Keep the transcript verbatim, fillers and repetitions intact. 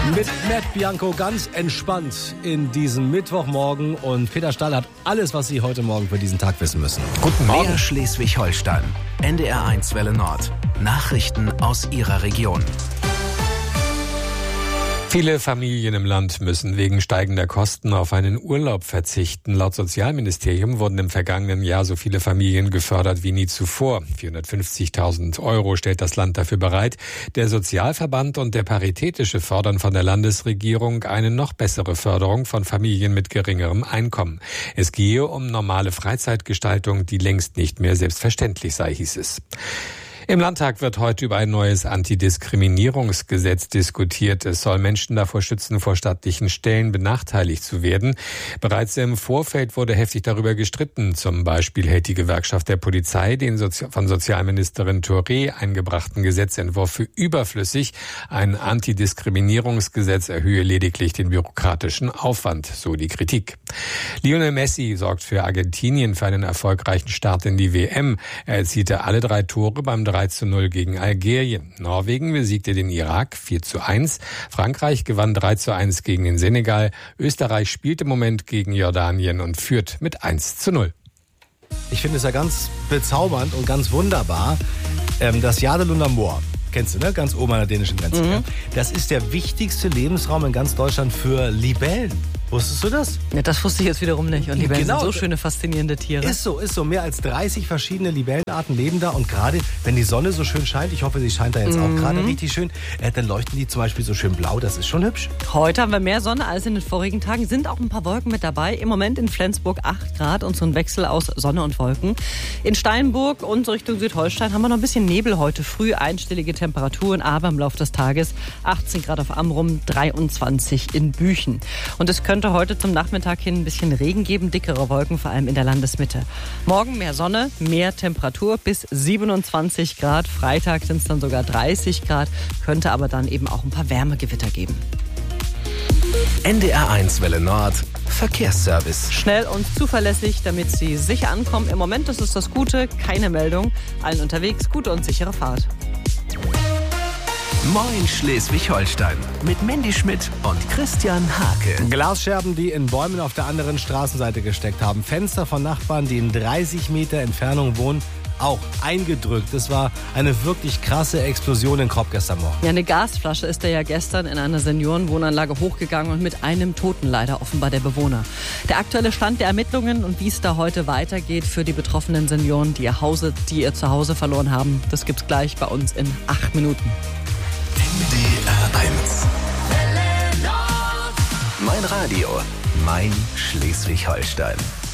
Mit Matt Bianco ganz entspannt in diesem Mittwochmorgen. Und Peter Stahl hat alles, was Sie heute Morgen für diesen Tag wissen müssen. Guten Morgen. Mehr Schleswig-Holstein. N D R eins Welle Nord. Nachrichten aus Ihrer Region. Viele Familien im Land müssen wegen steigender Kosten auf einen Urlaub verzichten. Laut Sozialministerium wurden im vergangenen Jahr so viele Familien gefördert wie nie zuvor. vierhundertfünfzigtausend Euro stellt das Land dafür bereit. Der Sozialverband und der Paritätische fordern von der Landesregierung eine noch bessere Förderung von Familien mit geringerem Einkommen. Es gehe um normale Freizeitgestaltung, die längst nicht mehr selbstverständlich sei, hieß es. Im Landtag wird heute über ein neues Antidiskriminierungsgesetz diskutiert. Es soll Menschen davor schützen, vor staatlichen Stellen benachteiligt zu werden. Bereits im Vorfeld wurde heftig darüber gestritten. Zum Beispiel hält die Gewerkschaft der Polizei den Sozi- von Sozialministerin Touré eingebrachten Gesetzentwurf für überflüssig. Ein Antidiskriminierungsgesetz erhöhe lediglich den bürokratischen Aufwand, so die Kritik. Lionel Messi sorgt für Argentinien für einen erfolgreichen Start in die W M. Er erzielte alle drei Tore beim drei zu null gegen Algerien. Norwegen besiegte den Irak vier zu eins. Frankreich gewann drei zu eins gegen den Senegal. Österreich spielt im Moment gegen Jordanien und führt mit eins zu null. Ich finde es ja ganz bezaubernd und ganz wunderbar, ähm, das Jadelunder Moor. Kennst du, ne? Ganz oben an der dänischen Grenze. Mhm. Ja? Das ist der wichtigste Lebensraum in ganz Deutschland für Libellen. Wusstest du das? Ja, das wusste ich jetzt wiederum nicht. Und Libellen Genau. sind so schöne, faszinierende Tiere. Ist so, ist so. Mehr als dreißig verschiedene Libellenarten leben da. Und gerade, wenn die Sonne so schön scheint, ich hoffe, sie scheint da jetzt Mhm. auch gerade richtig schön, äh, dann leuchten die zum Beispiel so schön blau. Das ist schon hübsch. Heute haben wir mehr Sonne als in den vorigen Tagen. Sind auch ein paar Wolken mit dabei. Im Moment in Flensburg acht Grad und so ein Wechsel aus Sonne und Wolken. In Steinburg und so Richtung Südholstein haben wir noch ein bisschen Nebel heute früh. Einstellige Temperaturen, aber im Laufe des Tages achtzehn Grad auf Amrum, dreiundzwanzig in Büchen. Und es könnte heute zum Nachmittag hin ein bisschen Regen geben, dickere Wolken, vor allem in der Landesmitte. Morgen mehr Sonne, mehr Temperatur bis siebenundzwanzig Grad. Freitag sind es dann sogar dreißig Grad, könnte aber dann eben auch ein paar Wärmegewitter geben. N D R eins Welle Nord. Verkehrsservice. Schnell und zuverlässig, damit Sie sicher ankommen. Im Moment ist es das Gute, keine Meldung. Allen unterwegs, gute und sichere Fahrt. Moin Schleswig-Holstein. Mit Mandy Schmidt und Christian Hake. Glasscherben, die in Bäumen auf der anderen Straßenseite gesteckt haben. Fenster von Nachbarn, die in dreißig Meter Entfernung wohnen, auch eingedrückt. Das war eine wirklich krasse Explosion in Kropp gestern Morgen. Ja, eine Gasflasche ist da ja gestern in einer Seniorenwohnanlage hochgegangen und mit einem Toten leider offenbar der Bewohner. Der aktuelle Stand der Ermittlungen und wie es da heute weitergeht für die betroffenen Senioren, die ihr, Hause, die ihr Zuhause verloren haben, das gibt's gleich bei uns in acht Minuten. N D R eins. Mein Radio, mein Schleswig-Holstein.